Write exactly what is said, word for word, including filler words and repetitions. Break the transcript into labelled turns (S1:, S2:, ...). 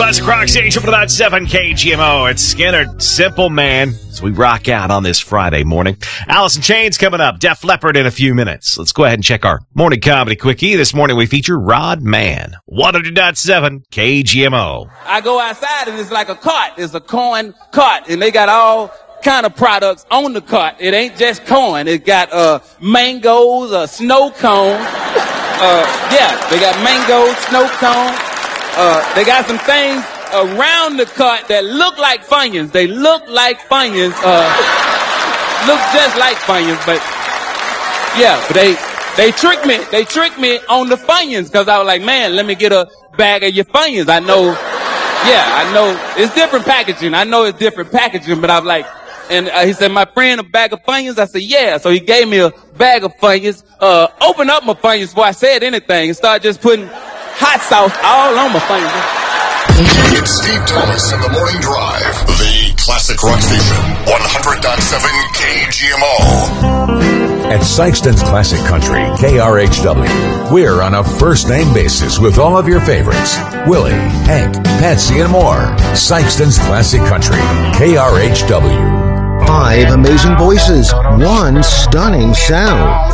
S1: Classic Rock Station for about seven K G M O. It's Skinner, Simple Man, as we rock out on this Friday morning. Alice in Chains coming up, Def Leppard in a few minutes. Let's go ahead and check our morning comedy quickie. This morning we feature Rod Mann, one hundred point seven K G M O.
S2: I go outside and it's like a cart. It's a corn cart, and they got all kind of products on the cart. It ain't just corn. It got uh, mangoes, a snow cone. Uh, yeah, they got mangoes, snow cone. Uh, they got some things around the cart that look like Funyuns. They look like Funyuns. Uh, look just like Funyuns, but yeah, but they they tricked me. They tricked me on the Funyuns because I was like, man, let me get a bag of your Funyuns. I know, yeah, I know it's different packaging. I know it's different packaging, but I was like, and uh, he said, my friend, a bag of Funyuns? I said, yeah. So he gave me a bag of Funyuns. Uh, open up my Funyuns before I said anything and started just putting hot sauce all on my Funyuns.
S3: It's Steve Thomas in the Morning Drive. The Classic Rock Station, one hundred point seven K G M O.
S4: At Sykeston's Classic Country, K R H W, we're on a first-name basis with all of your favorites. Willie, Hank, Patsy, and more. Sykeston's Classic Country, K R H W.
S5: Five amazing voices, one stunning sound.